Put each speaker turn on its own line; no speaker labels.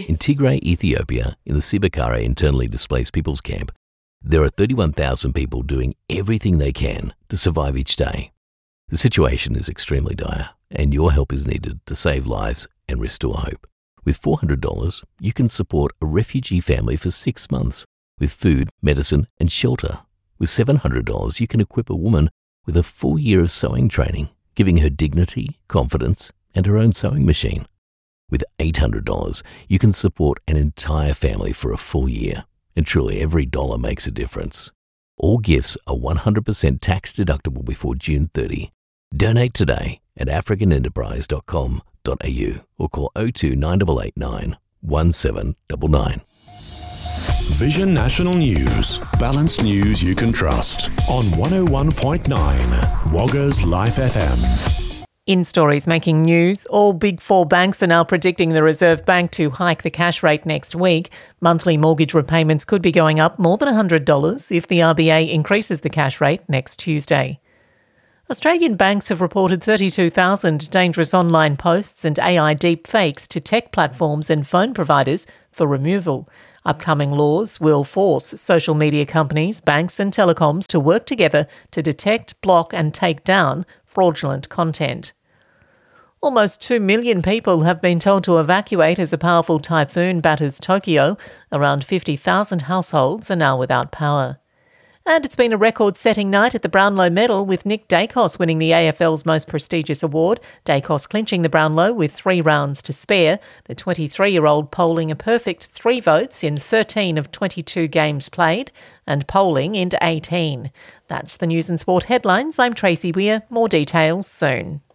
In Tigray, Ethiopia, in the Sibakara internally displaced people's camp, there are 31,000 people doing everything they can to survive each day. The situation is extremely dire, and your help is needed to save lives and restore hope. With $400, you can support a refugee family for 6 months with food, medicine, and shelter. With $700, you can equip a woman with a full year of sewing training, giving her dignity, confidence, and her own sewing machine. With $800, you can support an entire family for a full year, and truly every dollar makes a difference. All gifts are 100% tax deductible before June 30. Donate today at africanenterprise.com.au or call 02 9889 1799.
Vision National News. Balanced news you can trust on 101.9 Wagga's Life FM.
In stories making news, all Big Four banks are now predicting the Reserve Bank to hike the cash rate next week. Monthly mortgage repayments could be going up more than $100 if the RBA increases the cash rate next Tuesday. Australian banks have reported 32,000 dangerous online posts and AI deepfakes to tech platforms and phone providers for removal. Upcoming laws will force social media companies, banks and telecoms to work together to detect, block and take down fraudulent content. Almost 2 million people have been told to evacuate as a powerful typhoon batters Tokyo. Around 50,000 households are now without power. And it's been a record-setting night at the Brownlow Medal, with Nick Dacos winning the AFL's most prestigious award. Dacos clinching the Brownlow with 3 rounds to spare. The 23-year-old polling a perfect 3 votes in 13 of 22 games played and polling into 18. That's the news and sport headlines. I'm Tracy Weir. More details soon.